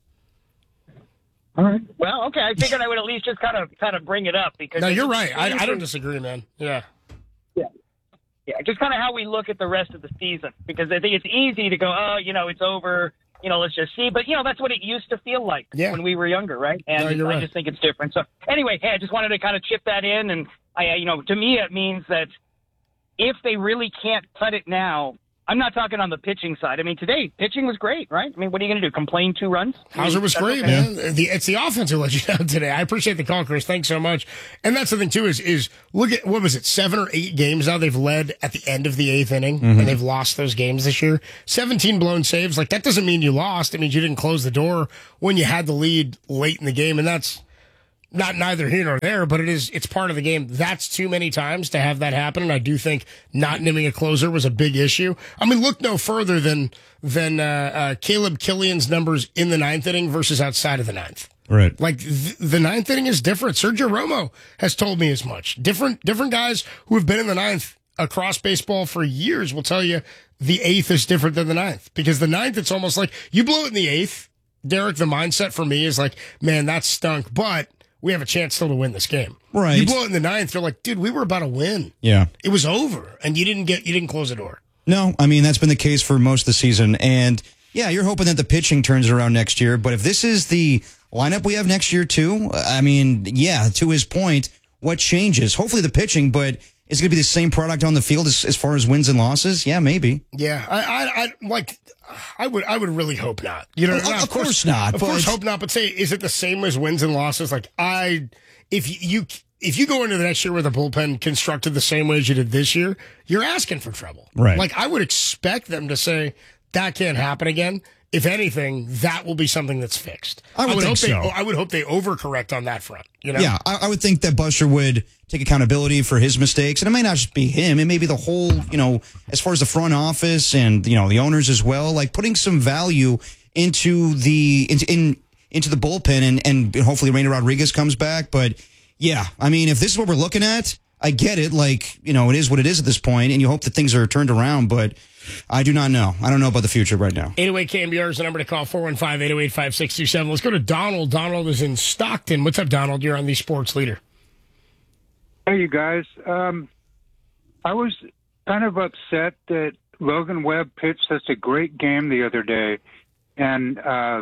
All right. Well, okay. I figured I would at least just kind of kind of bring it up because No, you're right. I, I don't disagree, man. Yeah. Yeah. Yeah, just kind of how we look at the rest of the season, because I think it's easy to go, oh, you know, it's over. you know, let's just see. But, you know, that's what it used to feel like yeah. when we were younger, right? And no, you're I right. just think it's different. So anyway, hey, I just wanted to kind of chip that in. And, I, you know, to me, it means that if they really can't cut it now, I'm not talking on the pitching side. I mean, today, pitching was great, right? I mean, what are you going to do, complain two runs? Hauser was That's great, okay. man. The, it's the offense who let you down today. I appreciate the call, Chris. Thanks so much. And that's the thing, too, is is look at, what was it, seven or eight games now they've led at the end of the eighth inning, Mm-hmm. and they've lost those games this year. seventeen blown saves. Like, that doesn't mean you lost. It means you didn't close the door when you had the lead late in the game, and that's not neither here nor there, but it is, it's part of the game. That's too many times to have that happen. And I do think not naming a closer was a big issue. I mean, look no further than, than, uh, uh, Caleb Killian's numbers in the ninth inning versus outside of the ninth. Right. Like th- the ninth inning is different. Sergio Romo has told me as much. Different, different guys who have been in the ninth across baseball for years will tell you the eighth is different than the ninth, because the ninth, it's almost like you blow it in the eighth. Derek, the mindset for me is like, man, that stunk, but we have a chance still to win this game. Right. You blow it in the ninth, you're like, dude, we were about to win. Yeah. It was over, and you didn't get, you didn't close the door. No, I mean, that's been the case for most of the season. And yeah, you're hoping that the pitching turns it around next year. But if this is the lineup we have next year, too, I mean, yeah, to his point, what changes? Hopefully the pitching, but is it going to be the same product on the field as, as far as wins and losses? Yeah, maybe. Yeah. I, I, I like, I would, I would really hope not. You know, Of- now, of course not, Of but- course, hope not. But say, is it the same as wins and losses? Like, I, if you, if you go into the next year with a bullpen constructed the same way as you did this year, you're asking for trouble. Right. Like, I would expect them to say that can't happen again. If anything, that will be something that's fixed. I would think hope so. They, I would hope they overcorrect on that front. You know? Yeah, I, I would think that Buster would take accountability for his mistakes, and it might not just be him; it may be the whole, you know, as far as the front office and you know the owners as well, like putting some value into the into in into the bullpen, and and hopefully Rainer Rodriguez comes back. But yeah, I mean, if this is what we're looking at, I get it. Like, you know, it is what it is at this point, and you hope that things are turned around, but I do not know. I don't know about the future right now. eight oh eight K M B R is the number to call, four one five, eight oh eight, five six two seven. Let's go to Donald. Donald is in Stockton. What's up, Donald? You're on the Sports Leader. Hey, you guys. Um, I was kind of upset that Logan Webb pitched such a great game the other day, and uh,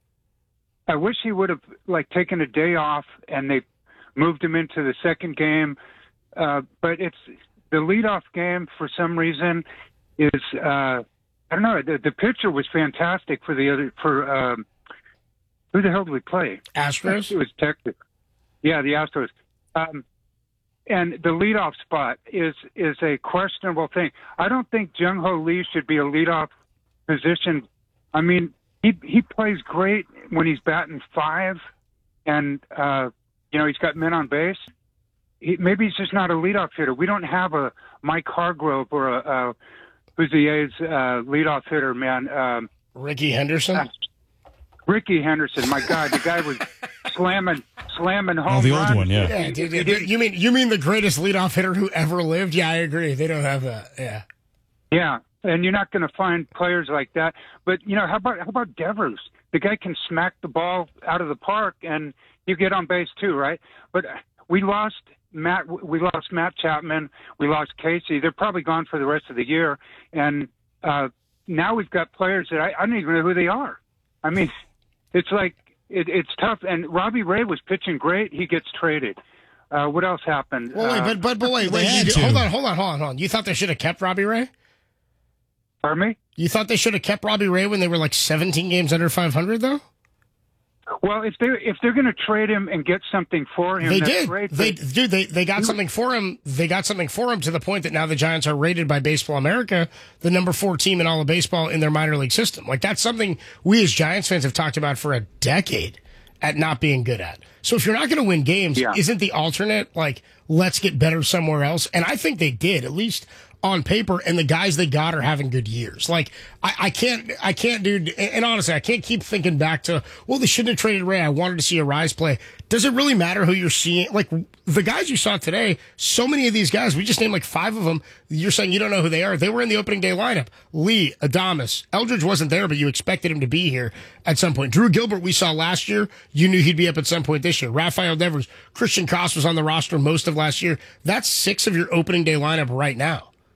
I wish he would have like taken a day off and they moved him into the second game. Uh, but it's the leadoff game for some reason is uh, I don't know. The, the pitcher was fantastic for the other for um, who the hell did we play? Astros. It was Texas. Yeah, the Astros. Um, and the leadoff spot is is a questionable thing. I don't think Jung Ho Lee should be a leadoff position. I mean, he he plays great when he's batting five, and uh, you know he's got men on base. He, maybe he's just not a leadoff hitter. We don't have a Mike Hargrove or a, a who's the A's uh, leadoff hitter, man. Um, Ricky Henderson. Uh, Ricky Henderson. My God, the guy was slamming, slamming home Oh, the runs. old one, yeah. Yeah, dude, dude, you mean you mean the greatest leadoff hitter who ever lived? Yeah, I agree. They don't have that. Yeah. Yeah, and you're not going to find players like that. But you know, how about how about Devers? The guy can smack the ball out of the park, and you get on base too, right? But we lost Matt. We lost Matt Chapman. We lost Casey. They're probably gone for the rest of the year. And uh, now we've got players that I, I don't even know who they are. I mean, it's like it, it's tough. And Robbie Ray was pitching great. He gets traded. Uh, what else happened? Well, wait, uh, but but but wait, They wait. had You, to. hold on, hold on, hold on, hold on. You thought they should have kept Robbie Ray? Pardon me? You thought they should have kept Robbie Ray when they were like seventeen games under five hundred, though? Well, if they if they're going to trade him and get something for him, They that's did. great. They but- dude, they they got something for him. They got something for him to the point that now the Giants are rated by Baseball America the number four team in all of baseball in their minor league system. Like that's something we as Giants fans have talked about for a decade at not being good at. So if you're not going to win games, Yeah. isn't the alternate like let's get better somewhere else? And I think they did, at least on paper, and the guys they got are having good years. Like I, I can't, I can't, dude. And, and honestly, I can't keep thinking back to, well, they shouldn't have traded Ray. I wanted to see a Rise play. Does it really matter who you're seeing? Like the guys you saw today, so many of these guys, we just named like five of them. You're saying you don't know who they are. They were in the opening day lineup. Lee, Adames, Eldridge wasn't there, but you expected him to be here at some point. Drew Gilbert, we saw last year. You knew he'd be up at some point this year. Rafael Devers, Christian Koss was on the roster most of last year. That's six of your opening day lineup right now.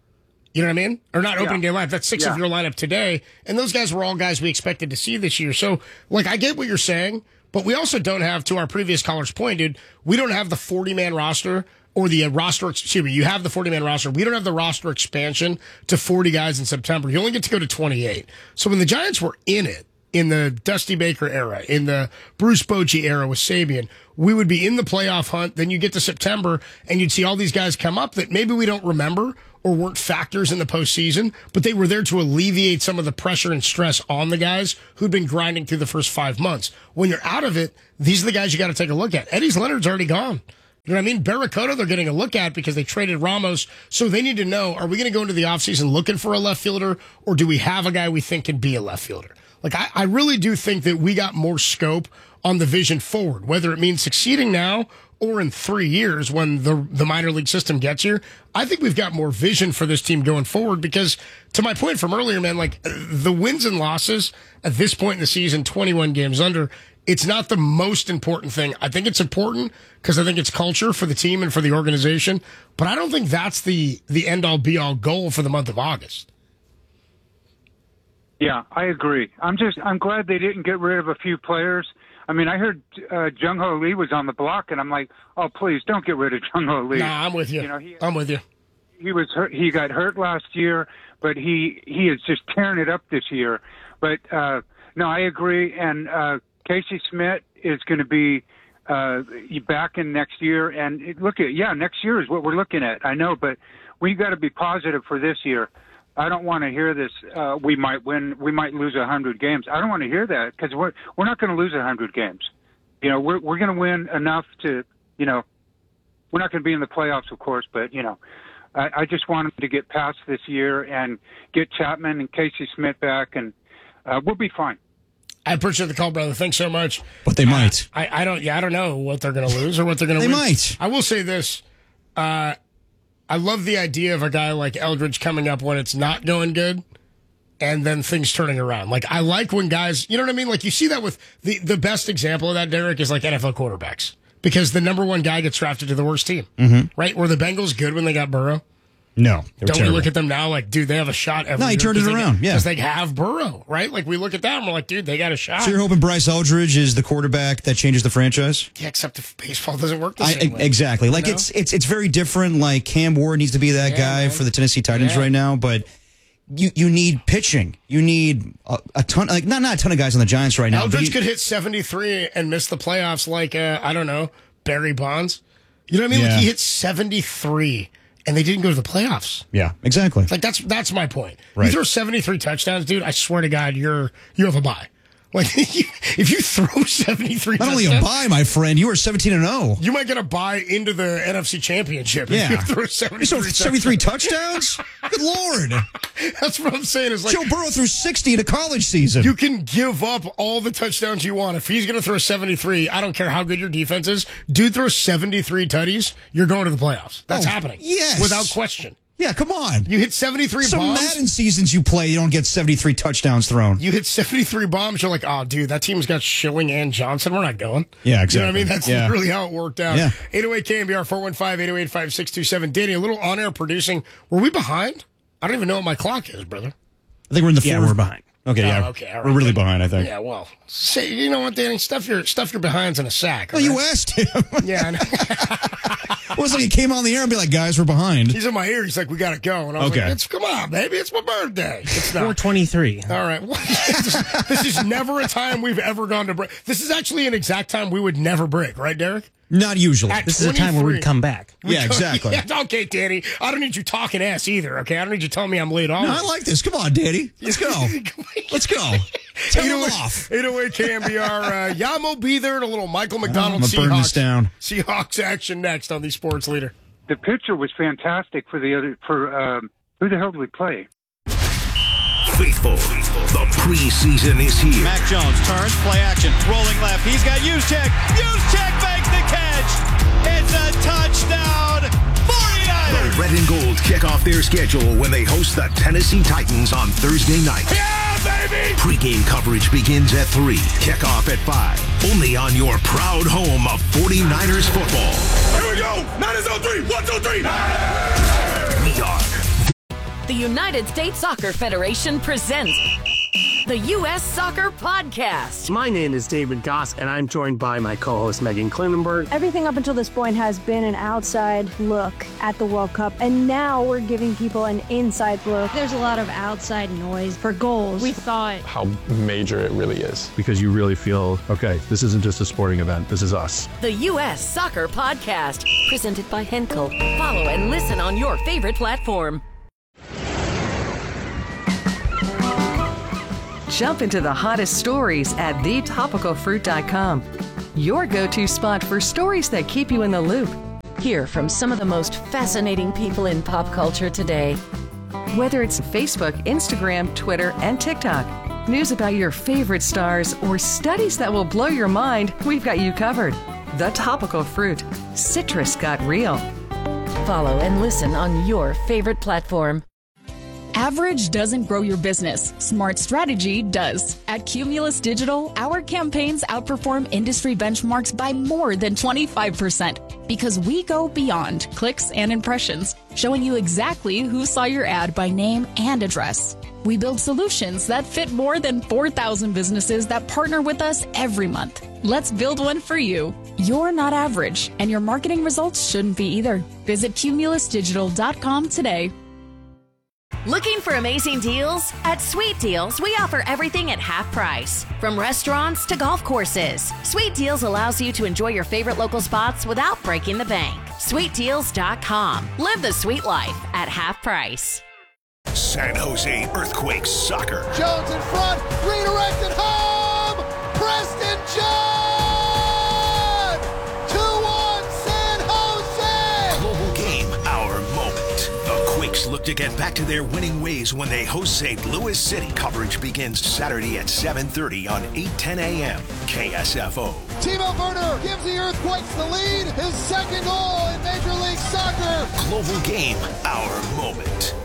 You know what I mean? Or not opening Yeah. day lineup. That's six Yeah. of your lineup today. And those guys were all guys we expected to see this year. So, like, I get what you're saying, but we also don't have, to our previous caller's point, dude, we don't have the forty-man roster or the uh, roster, excuse me, you have the forty-man roster. We don't have the roster expansion to forty guys in September. You only get to go to twenty-eight. So when the Giants were in it, in the Dusty Baker era, in the Bruce Bochy era with Sabian, we would be in the playoff hunt. Then you get to September and you'd see all these guys come up that maybe we don't remember or weren't factors in the postseason, but they were there to alleviate some of the pressure and stress on the guys who'd been grinding through the first five months. When you're out of it, these are the guys you got to take a look at. Eddie's Leonard's already gone. You know what I mean? Barracuda, they're getting a look at because they traded Ramos. So they need to know, are we going to go into the offseason looking for a left fielder, or do we have a guy we think can be a left fielder? Like, I, I really do think that we got more scope on the vision forward, whether it means succeeding now or in three years when the the minor league system gets here. I think we've got more vision for this team going forward because, to my point from earlier, man, like, the wins and losses at this point in the season, twenty-one games under, it's not the most important thing. I think it's important because I think it's culture for the team and for the organization, but I don't think that's the the end-all, be-all goal for the month of August. Yeah, I agree. I'm just I'm glad they didn't get rid of a few players. I mean, I heard uh, Jung Ho Lee was on the block, and I'm like, oh, please don't get rid of Jung Ho Lee. Nah, I'm with you. You know, he, I'm with you. He was hurt. He got hurt last year, but he he is just tearing it up this year. But uh, no, I agree. And uh, Casey Smith is going to be uh, back in next year. And it, look at yeah, next year is what we're looking at. I know, but we got to be positive for this year. I don't want to hear this. Uh, we might win. We might lose a hundred games. I don't want to hear that because we're we're not going to lose a hundred games. You know, we're we're going to win enough to, you know, we're not going to be in the playoffs, of course, but you know, I, I just want them to get past this year and get Chapman and Casey Smith back, and uh, we'll be fine. I appreciate the call, brother. Thanks so much. But they might. Uh, I, I don't. Yeah, I don't know what they're going to lose or what they're going to They win. might. I will say this. Uh, I love the idea of a guy like Eldridge coming up when it's not going good and then things turning around. Like, I like when guys, you know what I mean? Like, you see that with the, the best example of that, Derek, is like N F L quarterbacks. Because the number one guy gets drafted to the worst team, mm-hmm. right? Were the Bengals good when they got Burrow? No. Don't terrible. we look at them now like, dude, they have a shot every No, he year turned it 'cause they around, get- yeah. Because they have Burrow, right? Like, we look at that and we're like, dude, they got a shot. So you're hoping Bryce Eldridge is the quarterback that changes the franchise? Yeah, except if baseball doesn't work the I, same way. exactly. Like You know? it's it's it's very different. Like Cam Ward needs to be that Yeah, guy man. for the Tennessee Titans Yeah. right now, but you you need pitching. You need a, a ton, like not not a ton of guys on the Giants right now. but Eldridge you- could hit seventy-three and miss the playoffs like, uh, I don't know, Barry Bonds. You know what I mean? Yeah. Like, he hit seventy-three and they didn't go to the playoffs. yeah, exactly. Like, that's that's my point. Right. You throw seventy-three touchdowns, dude, I swear to God, you're you have a bye. Like, if you throw seventy-three Not only touchdowns, a bye, my friend, you are seventeen and zero. you might get a bye into the N F C Championship. Yeah. If you throw You seventy-three, saw seventy-three touchdowns. touchdowns? Good lord! That's what I'm saying. Is like, Joe Burrow threw sixty in a college season. you can give up all the touchdowns you want. If he's going to throw seventy-three, I don't care how good your defense is. Dude throws seventy-three tutties, you're going to the playoffs. That's Oh, happening. yes. Without question. Yeah, come on. You hit seventy-three Some bombs. Madden seasons you play, you don't get seventy-three touchdowns thrown. You hit seventy-three bombs. You're like, oh, dude, that team's got Schilling and Johnson. We're not going. Yeah, You know what I exactly. mean? That's Yeah. literally how it worked out. Yeah. eight oh eight K M B R, four one five, eight oh eight, five six two seven. Danny, a little on-air producing. Were we behind? I don't even know what my clock is, brother. I think we're in the Yeah, fourth. we're behind. Okay, yeah. Oh, okay, all right. We're really behind, I think. Yeah, well, say, you know what, Danny? Stuff your stuff your behinds in a sack. Well, all you right? asked him. Yeah, I know. It was like he came on the air and be like, guys, we're behind. He's in my ear. He's like, we got to go. And I was Okay. like, it's, come on, baby. It's my birthday. It's four not. twenty-three. All right. Well, this, this is never a time we've ever gone to break. This is actually an exact time we would never break, right, Derek? Not usually. At This is a time where twenty-three. we'd come back. Yeah, exactly. Yeah, okay, Danny. I don't need you talking ass either, okay? I don't need you telling me I'm late on. No, I like this. Come on, Daddy. Let's go. Let's go. Tell him off. eight oh eight K M B R. Uh, Yamo be there and a little Michael McDonald I'm gonna burn this Seahawks, down. Seahawks action next on the Sports Leader. The pitcher was fantastic for the other for um, who the hell did we play? Faithful, the preseason is here. Mac Jones turns, play action, rolling left. He's got Juszczyk. Juszczyk makes the catch. It's a touchdown. The forty-niners. Red and Gold kick off their schedule when they host the Tennessee Titans on Thursday night. Yeah, baby. Pre-game coverage begins at three. Kickoff at five. Only on your proud home of forty-niners football. Here we go. Niners on three. One, two, three. We are The United States Soccer Federation presents the U S Soccer Podcast. My name is David Goss, and I'm joined by my co-host Megan Klinenberg. Everything up until this point has been an outside look at the World Cup, and now we're giving people an inside look. There's a lot of outside noise for goals. We thought how major it really is, because you really feel, okay, this isn't just a sporting event, this is us. The U S Soccer Podcast, presented by Henkel. Follow and listen on your favorite platform. Jump into the hottest stories at the topical fruit dot com. Your go-to spot for stories that keep you in the loop. Hear from some of the most fascinating people in pop culture today. Whether it's Facebook, Instagram, Twitter, and TikTok, news about your favorite stars, or studies that will blow your mind, we've got you covered. The Topical Fruit. Citrus got real. Follow and listen on your favorite platform. Average doesn't grow your business. Smart strategy does. At Cumulus Digital, our campaigns outperform industry benchmarks by more than twenty-five percent because we go beyond clicks and impressions, showing you exactly who saw your ad by name and address. We build solutions that fit more than four thousand businesses that partner with us every month. Let's build one for you. You're not average, and your marketing results shouldn't be either. Visit cumulus digital dot com today. Looking for amazing deals? At Sweet Deals, we offer everything at half price. From restaurants to golf courses, Sweet Deals allows you to enjoy your favorite local spots without breaking the bank. sweet deals dot com. Live the sweet life at half price. San Jose Earthquakes Soccer. Jones in front, redirected home! Preston John! two one San Jose! Global game, our moment. The Quakes look to get back to their winning ways when they host Saint Louis City. Coverage begins Saturday at seven thirty on eight ten a.m. K S F O. Timo Werner gives the Earthquakes the lead. His second goal in Major League Soccer. Global game, our moment.